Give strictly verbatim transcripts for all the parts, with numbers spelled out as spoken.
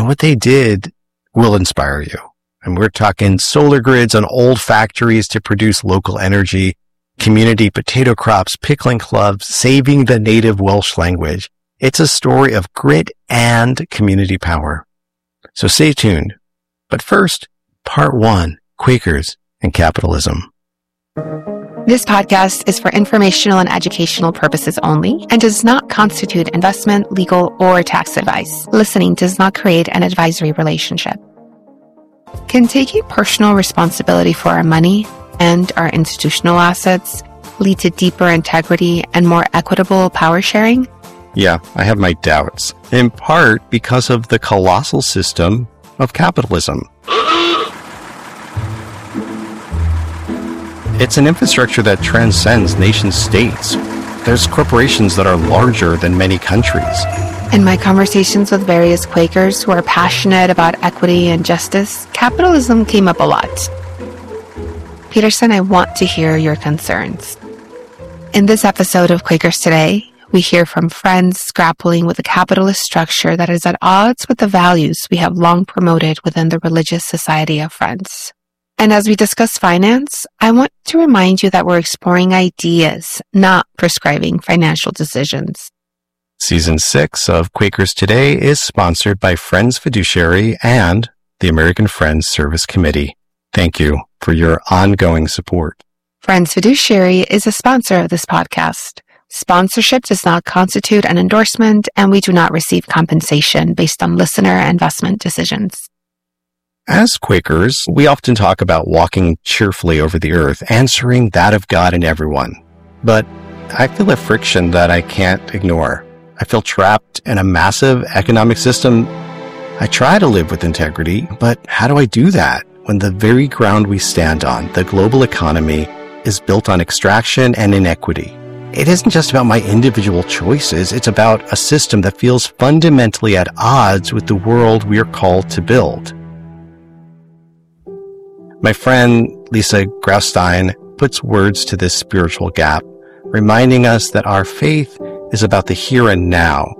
And what they did will inspire you. And we're talking solar grids on old factories to produce local energy, community potato crops, pickling clubs, saving the native Welsh language. It's a story of grit and community power. So stay tuned. But first, part one, Quakers and capitalism. This podcast is for informational and educational purposes only and does not constitute investment, legal, or tax advice. Listening does not create an advisory relationship. Can taking personal responsibility for our money and our institutional assets lead to deeper integrity and more equitable power sharing? Yeah, I have my doubts, in part because of the colossal system of capitalism. It's an infrastructure that transcends nation states. There's corporations that are larger than many countries. In my conversations with various Quakers who are passionate about equity and justice, capitalism came up a lot. Peterson, I want to hear your concerns. In this episode of Quakers Today, we hear from friends grappling with a capitalist structure that is at odds with the values we have long promoted within the Religious Society of Friends. And as we discuss finance, I want to remind you that we're exploring ideas, not prescribing financial decisions. Season six of Quakers Today is sponsored by Friends Fiduciary and the American Friends Service Committee. Thank you for your ongoing support. Friends Fiduciary is a sponsor of this podcast. Sponsorship does not constitute an endorsement, and we do not receive compensation based on listener investment decisions. As Quakers, we often talk about walking cheerfully over the earth, answering that of God and everyone. But I feel a friction that I can't ignore. I feel trapped in a massive economic system. I try to live with integrity, but how do I do that when the very ground we stand on, the global economy, is built on extraction and inequity? It isn't just about my individual choices. It's about a system that feels fundamentally at odds with the world we are called to build. My friend Lisa Graustein puts words to this spiritual gap, reminding us that our faith is about the here and now.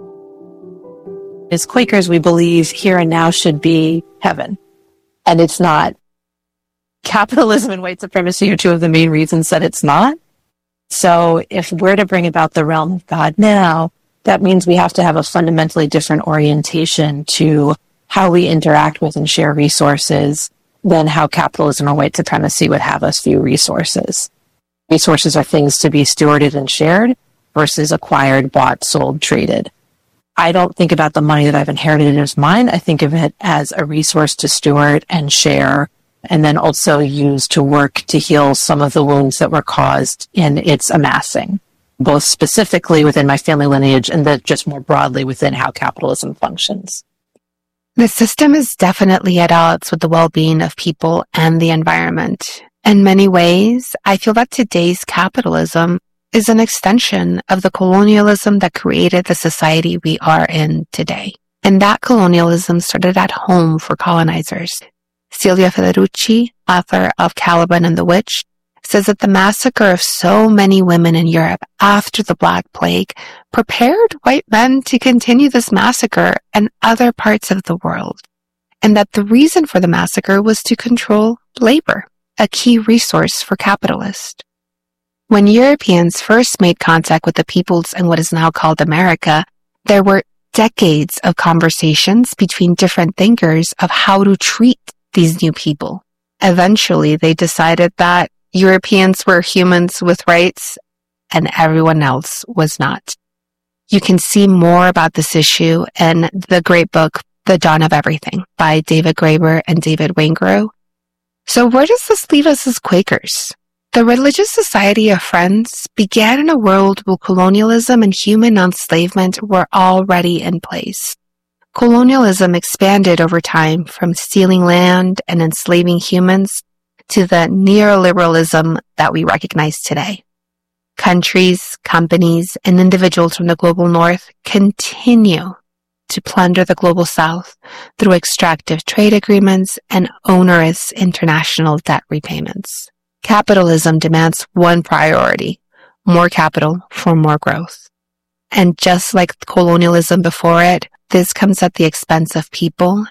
As Quakers, we believe here and now should be heaven, and it's not. Capitalism and white supremacy are two of the main reasons that it's not. So if we're to bring about the realm of God now, that means we have to have a fundamentally different orientation to how we interact with and share resources than how capitalism or white supremacy would have us view resources. Resources are things to be stewarded and shared versus acquired, bought, sold, traded. I don't think about the money that I've inherited as mine. I think of it as a resource to steward and share, and then also use to work to heal some of the wounds that were caused in its amassing, both specifically within my family lineage and then just more broadly within how capitalism functions. The system is definitely at odds with the well-being of people and the environment. In many ways, I feel that today's capitalism is an extension of the colonialism that created the society we are in today. And that colonialism started at home for colonizers. Silvia Federici, author of Caliban and the Witch, says that the massacre of so many women in Europe after the Black Plague prepared white men to continue this massacre in other parts of the world, and that the reason for the massacre was to control labor, a key resource for capitalists. When Europeans first made contact with the peoples in what is now called America, there were decades of conversations between different thinkers of how to treat these new people. Eventually, they decided that Europeans were humans with rights and everyone else was not. You can see more about this issue in the great book, The Dawn of Everything by David Graeber and David Waingro. So where does this leave us as Quakers? The Religious Society of Friends began in a world where colonialism and human enslavement were already in place. Colonialism expanded over time from stealing land and enslaving humans to the neoliberalism that we recognize today. Countries, companies, and individuals from the global north continue to plunder the global south through extractive trade agreements and onerous international debt repayments. Capitalism demands one priority: more capital for more growth. And just like colonialism before it, this comes at the expense of people